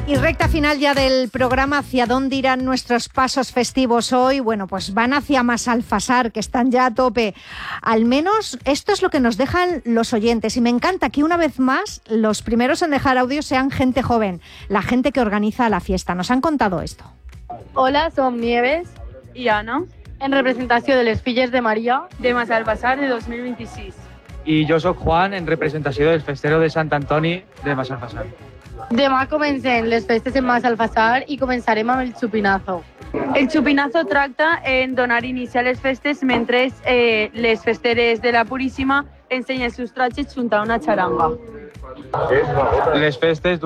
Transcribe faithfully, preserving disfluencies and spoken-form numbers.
Y recta final ya del programa, ¿hacia dónde irán nuestros pasos festivos hoy? Bueno, pues van hacia Massalfassar, que están ya a tope. Al menos esto es lo que nos dejan los oyentes. Y me encanta que una vez más los primeros en dejar audio sean gente joven, la gente que organiza la fiesta. Nos han contado esto. Hola, som Nieves i Anna, en representació de les Filles de Maria de Massalfassar de dos mil vint-i-sis. I jo sóc Juan, en representació del Festero de Sant Antoni de Massalfassar. Demà comencem les festes en Massalfassar i començarem amb el xupinazo. El xupinazo tracta en donar inici a les festes mentre eh, les festeres de la Puríssima ensenyen els seus tratges junt a una xaranga. Les festes